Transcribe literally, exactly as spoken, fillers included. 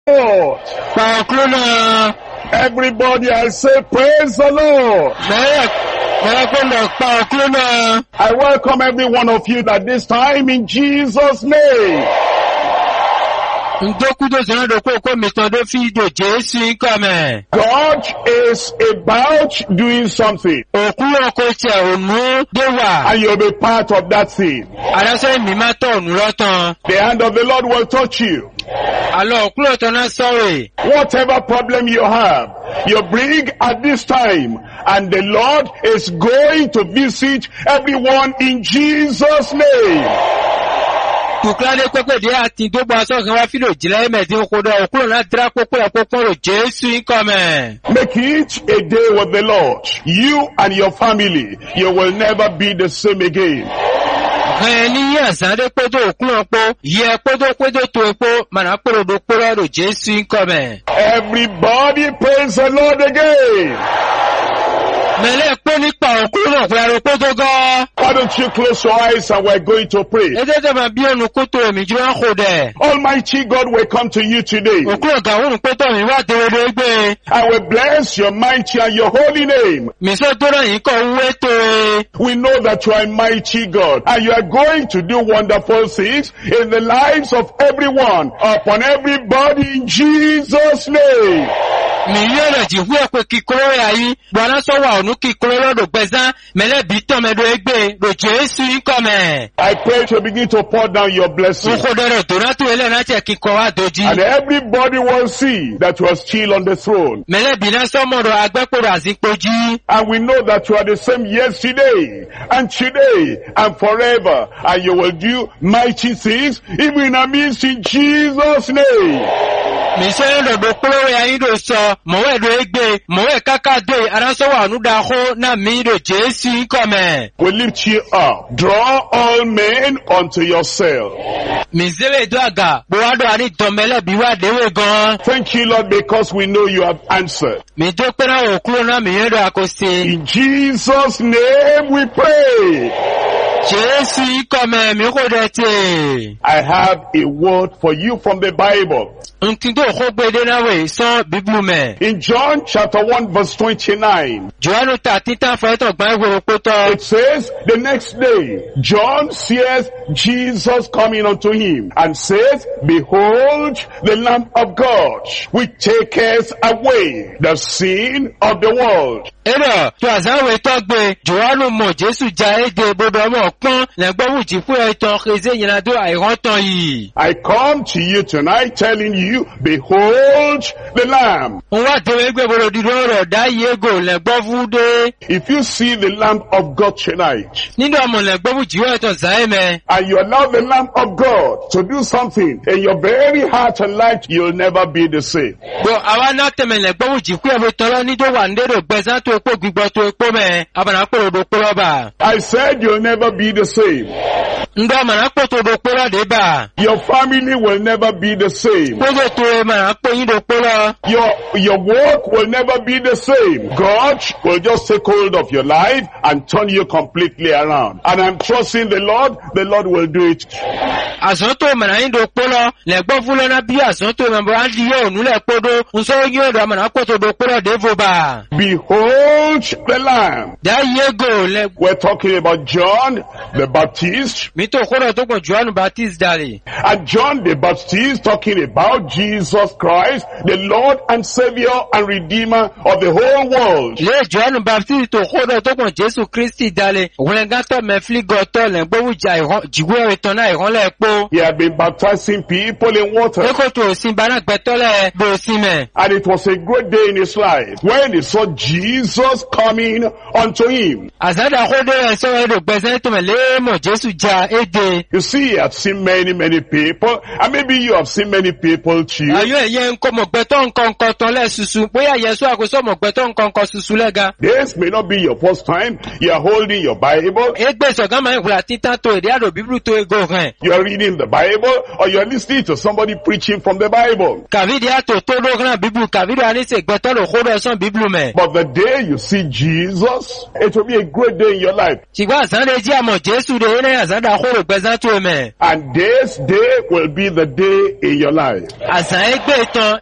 Lord. Pàkúnà. Everybody, I say, praise the Lord. I welcome every one of you at this time in Jesus' name. God is about doing something, and you'll be part of that thing. The hand of the Lord will touch you. Whatever problem you have, you bring at this time, and the Lord is going to visit everyone in Jesus' name. Make it a day with the Lord. You and your family, you will never be the same again. Everybody praise the Lord again. Why don't you close your eyes and we're going to pray. Almighty God will come to you today. I will bless your mighty and your holy name. We know that you are a mighty God and you are going to do wonderful things in the lives of everyone, upon everybody in Jesus' name. I pray to begin to pour down your blessings. And everybody will see that you are still on the throne. And we know that you are the same yesterday and today and forever. And you will do mighty things even amidst in Jesus' name. We lift you up. Draw all men unto yourself. Thank you, Lord, because we know you have answered. In Jesus' name we pray. I have a word for you from the Bible. In John chapter one verse twenty-nine, it says, the next day, John sees Jesus coming unto him and says, behold, the Lamb of God, which taketh away the sin of the world. I come to you tonight telling you, behold the Lamb. If you see the Lamb of God tonight, and you allow the Lamb of God to do something in your very heart and life, you'll never be the same. I said you'll never be the same. Your family will never be the same. Your, your work will never be the same. God will just take hold of your life and turn you completely around. And I'm trusting the Lord, the Lord will do it. Behold the Lamb. We're talking about John the Baptist. And John the Baptist talking about Jesus Christ, the Lord and Savior and Redeemer of the whole world. He had been baptizing people in water. And it was a great day in his life when he saw Jesus coming unto him. You see, he had seen many, many people, and maybe you have seen many people too. This may not be your first time you are holding your Bible. You are reading the Bible, or you are listening to somebody preaching from the Bible. But the day you see Jesus, it will be a great day in your life. kó représente toi-même. And this day will be the day in your life. Àzàn ẹgbẹ́ ìtàn